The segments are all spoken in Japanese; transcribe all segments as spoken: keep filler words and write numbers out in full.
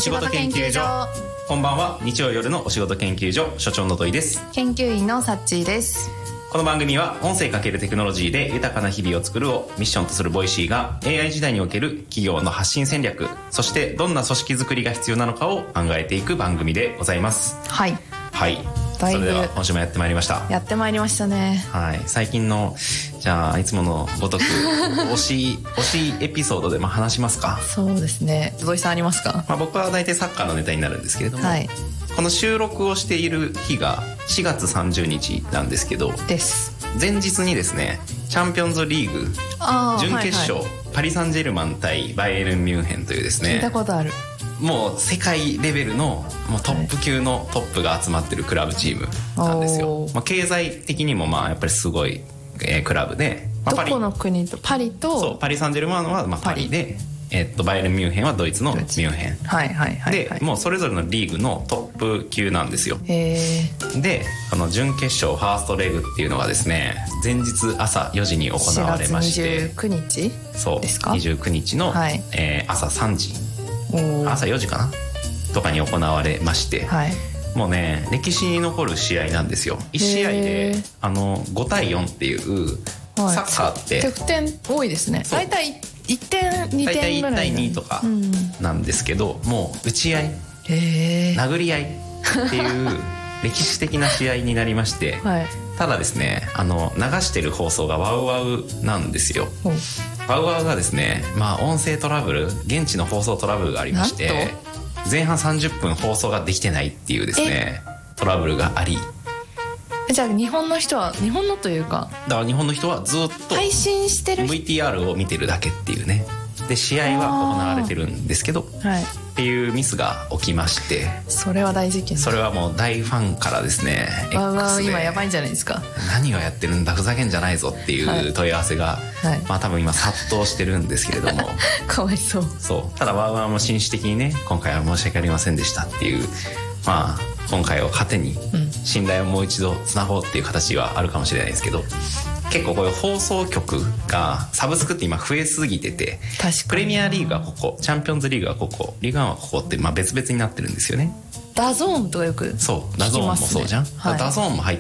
仕事研究所。 こんばんは。日曜夜のお仕事研究所所長の土井です。 研究員のサッチーです。 この番組は音声×テクノロジーで豊かな日々を作るをミッションとするボイシーが エーアイ 時代における企業の発信戦略、そしてどんな組織づくりが必要なのかを考えていく番組でございます。 はいはい。それでは今週もやってまいりました。 やってまいりましたね。 はい。最近のじゃあいつものごとく推し推しエピソードでまあ話しますか。 そうですね。土井さんありますか？ まあ、僕は大体サッカーのネタになるんですけれども、はい、この収録をしている日がしがつさんじゅうにちなんですけど、 です。 前日にですね、チャンピオンズリーグ準決勝、はいはい、パリ・サンジェルマン対バイエルン・ミュンヘンというですね、 聞いたことある。 もう世界レベルのもうトップ級のトップが集まってるクラブチームなんですよ。まあ、経済的にもまあやっぱりすごい、えー、クラブで、まあ、 どこの国とパリと、 そうパリ・サンジェルマンはまあパリで、えっと、バイエルン・ミュンヘンはドイツのミュンヘン、 はいはいはい、はい、 でもうそれぞれのリーグのトップ級なんですよ。 へー。 でこの準決勝ファーストレグっていうのがですね、前日朝よじに行われまして、 しがつにじゅうくにちそうですか？ にじゅうくにちの、はい、えー、朝さんじ、朝よじかなとかに行われまして、はい、もうね歴史に残る試合なんですよ。いち試合であのごたいよんっていう、はい、サッカーって得点多いですね。大体いってんにてんぐらい、大体いちたいにとかなんですけど、うん、もう打ち合い、殴り合いっていう歴史的な試合になりまして、はい、ただですね、あの流してる放送がワウワウなんですよ。うん、ワウワウがですね、まあ音声トラブル、現地の放送トラブルがありまして、前半さんじゅっぷん放送ができてないっていうですねトラブルがあり、 じゃあ日本の人は、日本のというかだから日本の人はずっと配信してるブイティーアール を見てるだけっていうね。で試合は行われてるんですけど、はい、っていうミスが起きまして、 それは大事件。 それはもう大ファンからですね、 わわ今やばいんじゃないですか。 何をやってるんだ、ふざけんじゃないぞっていう問い合わせが、はい、まあ多分今殺到してるんですけれどもかわいそう。 そうただワーワーも紳士的にね、今回は申し訳ありませんでしたっていう、まあ今回を糧に信頼をもう一度つなごうっていう形はあるかもしれないですけど、結構こういう放送局がサブスクって今増えすぎてて、プレミアリーグはここ、チャンピオンズリーグはここ、リーグワンはここってまあ別々になってるんですよね。 ダゾーンとかよく聞きますね。 そうダゾーンもそうじゃん、はい、ダゾーンも入って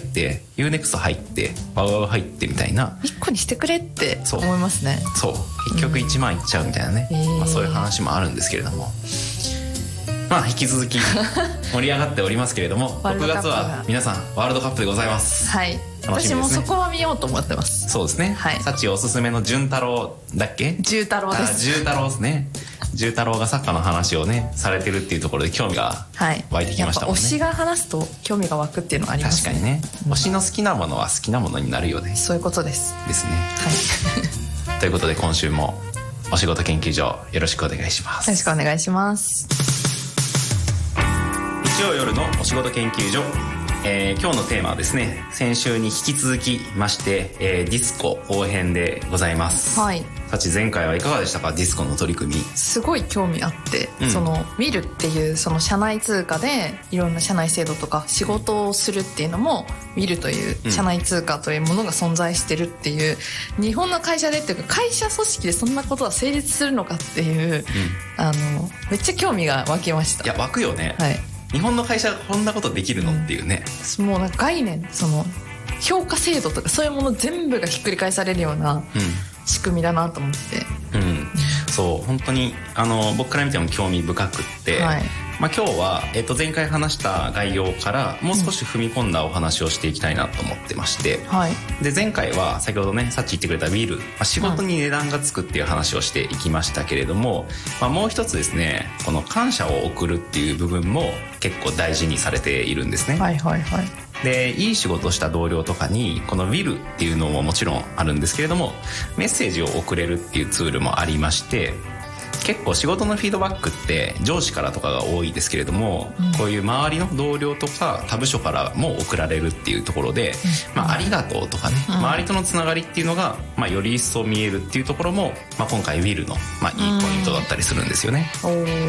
ユーネクスト 入ってワウワウ入ってみたいな、 一個にしてくれって思いますね。 そう、そう結局いちまんいっちゃうみたいなね、うん、まあ、そういう話もあるんですけれども、まあ引き続き盛り上がっておりますけれどもろくがつは皆さんワールドカップでございます。 はい、楽しみですね。私もそこは見ようと思ってます。 そうですね、はい、サチおすすめの潤太郎だっけ？ 潤太郎です。 潤太郎ですね。潤太郎がサッカーの話をねされてるっていうところで興味が湧いてきましたもんね。 推しが話すと興味が湧くっていうのはありますね。 確かにね、推しの好きなものは好きなものになるよね。 そういうことですですね。はいということで今週もお仕事研究所よろしくお願いします。 よろしくお願いします。 日曜夜のお仕事研究所、えー、今日のテーマはですね、先週に引き続きまして、えー、ディスコ後編でございます。はい。さち前回はいかがでしたか？ディスコの取り組み。 すごい興味あって、うん、そのウィルっていうその社内通貨でいろんな社内制度とか仕事をするっていうのもウィルという社内通貨というものが存在してるっていう、うん、日本の会社でっていうか会社組織でそんなことは成立するのかっていう、うん、あのめっちゃ興味が湧きました。 いや湧くよね。はい。日本の会社がこんなことできるのっていうね、 うん、もうなんか概念、その評価制度とかそういうもの全部がひっくり返されるような仕組みだなと思って、 うん、うん、そう本当にあの僕から見ても興味深くって、はい、まあ、今日は、えっと、前回話した概要からもう少し踏み込んだお話をしていきたいなと思ってまして、うん、はい、で前回は先ほどねさっき言ってくれたウィル、まあ、仕事に値段がつくっていう話をしていきましたけれども、まあ、もう一つですね、この感謝を送るっていう部分も結構大事にされているんですね。 はいはいはい。 でいい仕事をした同僚とかにこのウィルっていうのももちろんあるんですけれども、メッセージを送れるっていうツールもありまして、結構仕事のフィードバックって上司からとかが多いですけれども、うん、こういう周りの同僚とか他部署からも送られるっていうところで、うん、まあ、ありがとうとかね、うん、周りとのつながりっていうのが、まあ、より一層見えるっていうところも、まあ、今回ウィルの、まあ、いいポイントだったりするんですよね。うん